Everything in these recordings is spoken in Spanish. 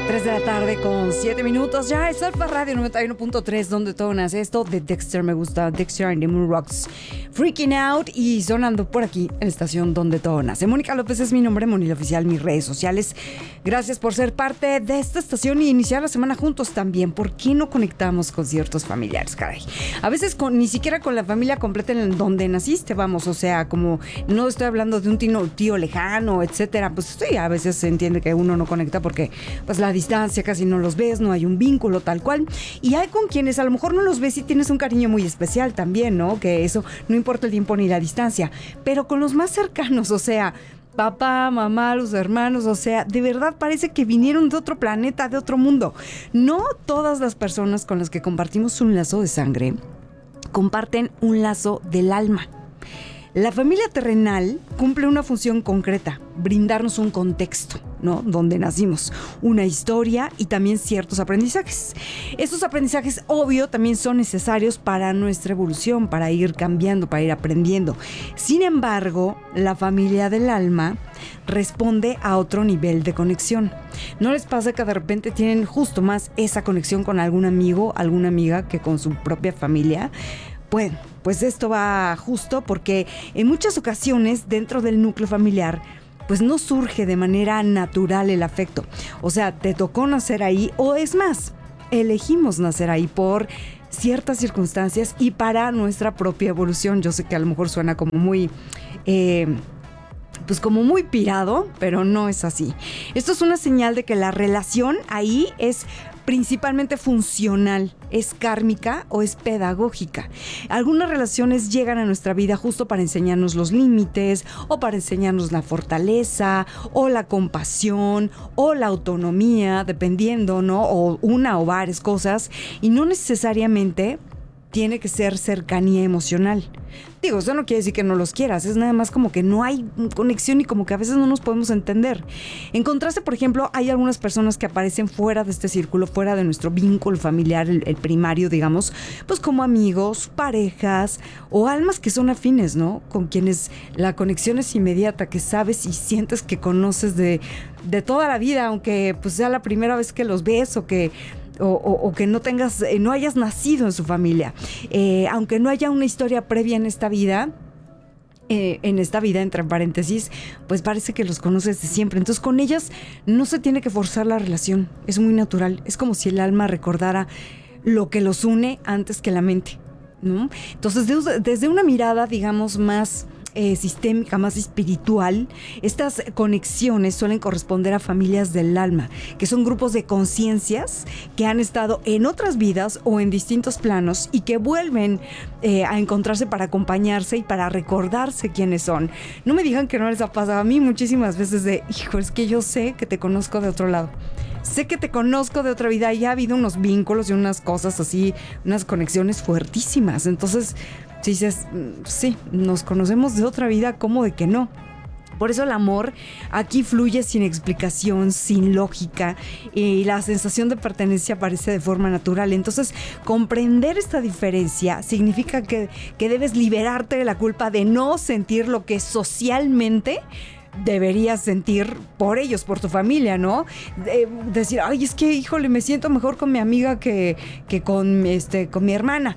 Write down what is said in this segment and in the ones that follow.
3 de la tarde con 7 minutos. Ya es Alfa Radio 91.3, donde todo nace. Esto de Dexter me gusta. Dexter and the Moon Rocks. Freaking Out y sonando por aquí en la estación donde todo nace. Mónica López es mi nombre, Monil Oficial, mis redes sociales. Gracias por ser parte de esta estación y iniciar la semana juntos también. ¿Por qué no conectamos con ciertos familiares, caray? A veces ni siquiera con la familia completa en donde naciste, vamos. O sea, como no estoy hablando de un tío lejano, etcétera. Pues sí, a veces se entiende que uno no conecta porque pues la distancia, casi no los ves, no hay un vínculo tal cual. Y hay con quienes a lo mejor no los ves y tienes un cariño muy especial también, ¿no? Que eso no importa el tiempo ni la distancia. Pero con los más cercanos, o sea, papá, mamá, los hermanos, o sea, de verdad parece que vinieron de otro planeta, de otro mundo. No todas las personas con las que compartimos un lazo de sangre comparten un lazo del alma. La familia terrenal cumple una función concreta, brindarnos un contexto, ¿no? Donde nacimos, una historia y también ciertos aprendizajes. Estos aprendizajes, obvio, también son necesarios para nuestra evolución, para ir cambiando, para ir aprendiendo. Sin embargo, la familia del alma responde a otro nivel de conexión. ¿No les pasa que de repente tienen justo más esa conexión con algún amigo, alguna amiga que con su propia familia? Bueno, pues esto va justo porque en muchas ocasiones dentro del núcleo familiar pues no surge de manera natural el afecto. O sea, te tocó nacer ahí o es más, elegimos nacer ahí por ciertas circunstancias y para nuestra propia evolución. Yo sé que a lo mejor suena como muy... pues como muy pirado, pero no es así. Esto es una señal de que la relación ahí es principalmente funcional, es kármica o es pedagógica. Algunas relaciones llegan a nuestra vida justo para enseñarnos los límites o para enseñarnos la fortaleza o la compasión o la autonomía, dependiendo, ¿no? O una o varias cosas, y no necesariamente tiene que ser cercanía emocional. Digo, eso no quiere decir que no los quieras, es nada más como que no hay conexión y como que a veces no nos podemos entender. En contraste, por ejemplo, hay algunas personas que aparecen fuera de este círculo, fuera de nuestro vínculo familiar, el primario, digamos, pues como amigos, parejas o almas que son afines, ¿no? Con quienes la conexión es inmediata, que sabes y sientes que conoces de toda la vida, aunque pues sea la primera vez que los ves o que no hayas nacido en su familia, aunque no haya una historia previa en esta vida, entre paréntesis, pues parece que los conoces de siempre. Entonces con ellas no se tiene que forzar la relación, es muy natural, es como si el alma recordara lo que los une antes que la mente, ¿no? Entonces desde una mirada, digamos, más sistémica, más espiritual, estas conexiones suelen corresponder a familias del alma, que son grupos de conciencias que han estado en otras vidas o en distintos planos y que vuelven a encontrarse para acompañarse y para recordarse quiénes son. No me digan que no les ha pasado a mí muchísimas veces de, hijo, es que yo sé que te conozco de otro lado. Sé que te conozco de otra vida y ha habido unos vínculos y unas cosas así, unas conexiones fuertísimas. Entonces, si dices, sí, nos conocemos de otra vida, ¿cómo de que no? Por eso el amor aquí fluye sin explicación, sin lógica, y la sensación de pertenencia aparece de forma natural. Entonces, comprender esta diferencia significa que debes liberarte de la culpa de no sentir lo que socialmente deberías sentir por ellos, por tu familia, ¿no? Decir, ay, es que, híjole, me siento mejor con mi amiga que con mi hermana.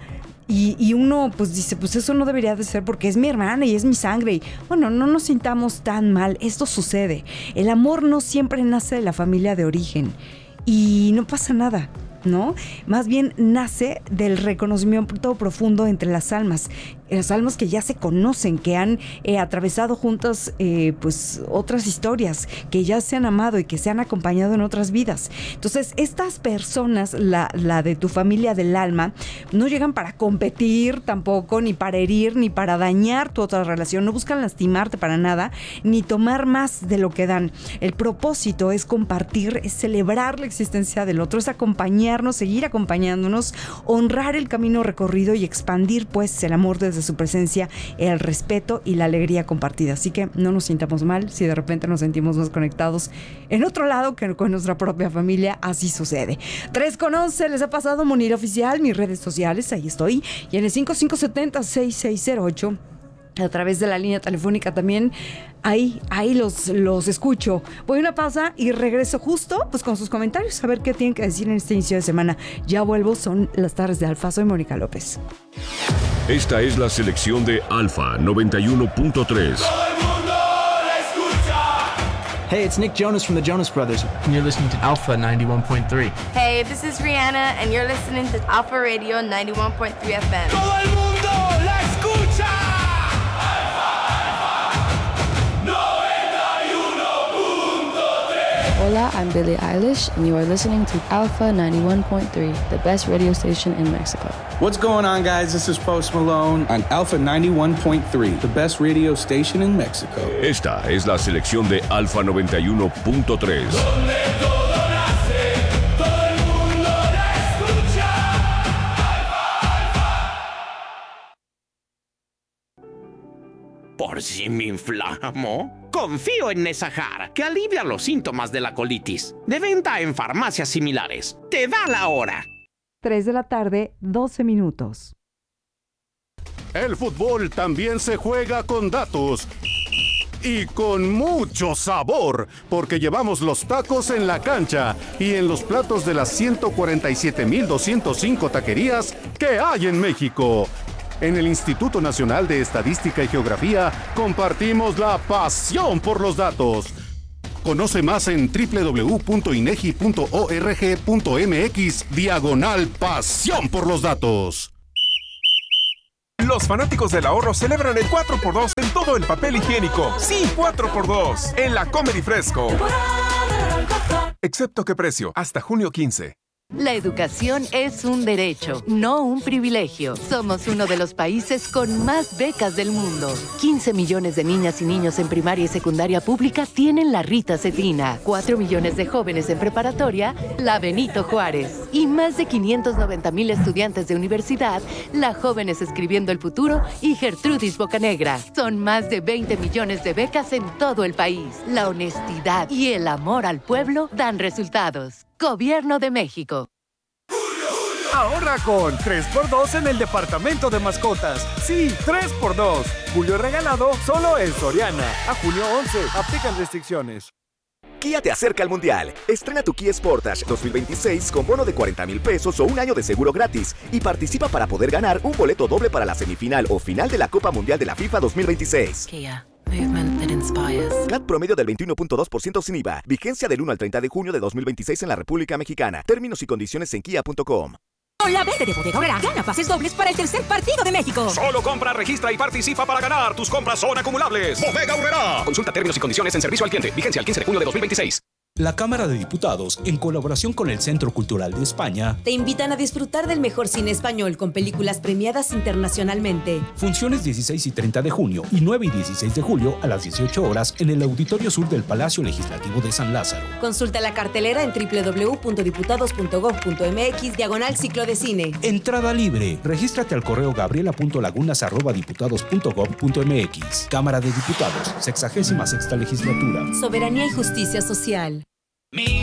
Y uno pues dice, pues eso no debería de ser porque es mi hermana y es mi sangre. Y bueno, no nos sintamos tan mal, esto sucede. El amor no siempre nace de la familia de origen y no pasa nada, ¿no? Más bien nace del reconocimiento profundo entre las almas que ya se conocen, que han atravesado juntas pues otras historias, que ya se han amado y que se han acompañado en otras vidas. Entonces estas personas, la de tu familia del alma, no llegan para competir tampoco, ni para herir, ni para dañar tu otra relación, no buscan lastimarte para nada, ni tomar más de lo que dan. El propósito es compartir, es celebrar la existencia del otro, es acompañarnos, seguir acompañándonos, honrar el camino recorrido y expandir pues el amor desde su presencia, el respeto y la alegría compartida. Así que no nos sintamos mal si de repente nos sentimos más conectados en otro lado que con nuestra propia familia. Así sucede. 3:11, les ha pasado Monil Oficial, mis redes sociales, ahí estoy, y en el 5570-6608 a través de la línea telefónica también. Ahí los escucho. Voy a una pausa y regreso justo pues con sus comentarios a ver qué tienen que decir en este inicio de semana. Ya vuelvo, son las tardes de Alfa. Soy Mónica López. Esta es la selección de Alfa 91.3. Hey, it's Nick Jonas from the Jonas Brothers. And you're listening to Alpha 91.3. Hey, this is Rihanna, and you're listening to Alpha Radio 91.3 FM. ¡Todo el mundo la escucha! Alfa 91.3. Hola, I'm Billie Eilish, and you are listening to Alpha 91.3, the best radio station in Mexico. What's going on, guys? This is Post Malone on Alpha 91.3, the best radio station in Mexico. Esta es la selección de Alfa 91.3. ¿Por si me inflamo? Confío en Nesahar, que alivia los síntomas de la colitis. De venta en farmacias similares. Te da la hora. 3 de la tarde, 12 minutos. El fútbol también se juega con datos. Y con mucho sabor, porque llevamos los tacos en la cancha y en los platos de las 147,205 taquerías que hay en México. En el Instituto Nacional de Estadística y Geografía compartimos la pasión por los datos. Conoce más en www.inegi.org.mx/pasión por los datos. Los fanáticos del ahorro celebran el 4x2 en todo el papel higiénico. Sí, 4x2 en la Comedy Fresco. Excepto qué precio, hasta junio 15. La educación es un derecho, no un privilegio. Somos uno de los países con más becas del mundo. 15 millones de niñas y niños en primaria y secundaria pública tienen la Rita Cetina. 4 millones de jóvenes en preparatoria, la Benito Juárez. Y más de 590,000 estudiantes de universidad, la Jóvenes Escribiendo el Futuro y Gertrudis Bocanegra. Son más de 20 millones de becas en todo el país. La honestidad y el amor al pueblo dan resultados. Gobierno de México. Ahorra con 3x2 en el departamento de mascotas. Sí, 3x2. Julio regalado solo en Soriana. A junio 11. Aplican restricciones. Kia te acerca al Mundial. Estrena tu Kia Sportage 2026 con bono de 40,000 pesos o un año de seguro gratis. Y participa para poder ganar un boleto doble para la semifinal o final de la Copa Mundial de la FIFA 2026. Kia. Movement that inspires. CAT promedio del 21.2% sin IVA. Vigencia del 1 al 30 de junio de 2026 en la República Mexicana. Términos y condiciones en kia.com. Con la venta de Bodega Aurrerá, gana pases dobles para el tercer partido de México. Solo compra, registra y participa para ganar. Tus compras son acumulables. Bodega Aurrerá. Consulta términos y condiciones en servicio al cliente. Vigencia el 15 de junio de 2026. La Cámara de Diputados, en colaboración con el Centro Cultural de España, te invitan a disfrutar del mejor cine español con películas premiadas internacionalmente. Funciones 16 y 30 de junio y 9 y 16 de julio a las 18 horas en el Auditorio Sur del Palacio Legislativo de San Lázaro. Consulta la cartelera en www.diputados.gov.mx/ciclo de cine. Entrada libre. Regístrate al correo gabriela.lagunas@diputados.gov.mx. Cámara de Diputados, 66ª Legislatura. Soberanía y justicia social. Mi